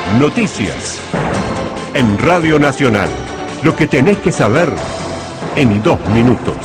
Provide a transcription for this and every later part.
Noticias. En Radio Nacional. Lo que tenés que saber en 2 minutos.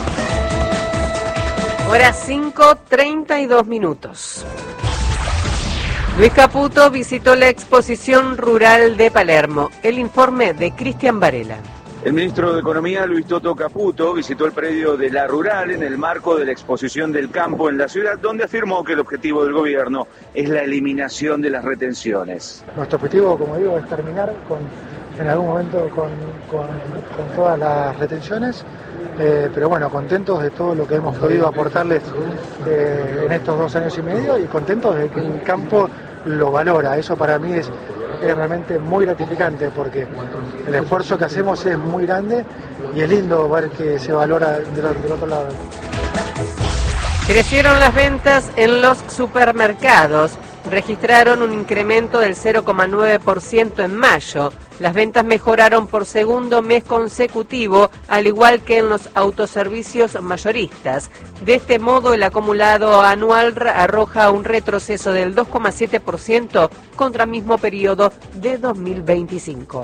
Hora 5:32 minutos. Luis Caputo visitó la exposición rural de Palermo. El informe de Cristian Varela. El ministro de Economía, Luis Toto Caputo, visitó el predio de La Rural en el marco de la exposición del campo en la ciudad, donde afirmó que el objetivo del gobierno es la eliminación de las retenciones. Nuestro objetivo, como digo, es terminar en algún momento con todas las retenciones, pero bueno, contentos de todo lo que hemos podido aportarles en estos 2 años y medio y contentos de que el campo lo valora. Eso para mí es realmente muy gratificante porque el esfuerzo que hacemos es muy grande y es lindo ver que se valora del otro lado. Crecieron las ventas en los supermercados. Registraron un incremento del 0,9% en mayo. Las ventas mejoraron por segundo mes consecutivo, al igual que en los autoservicios mayoristas. De este modo, el acumulado anual arroja un retroceso del 2,7% contra el mismo periodo de 2025.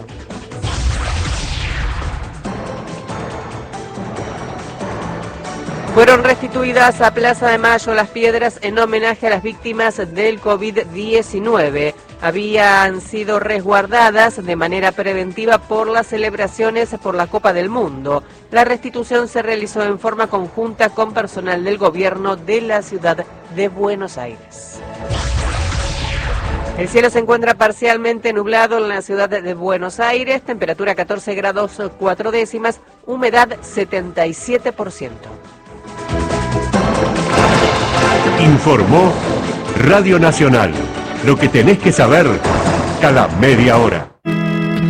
Fueron restituidas a Plaza de Mayo las piedras en homenaje a las víctimas del COVID-19. Habían sido resguardadas de manera preventiva por las celebraciones por la Copa del Mundo. La restitución se realizó en forma conjunta con personal del gobierno de la ciudad de Buenos Aires. El cielo se encuentra parcialmente nublado en la ciudad de Buenos Aires, temperatura 14 grados 4 décimas, humedad 77%. Informó Radio Nacional. Lo que tenés que saber cada media hora.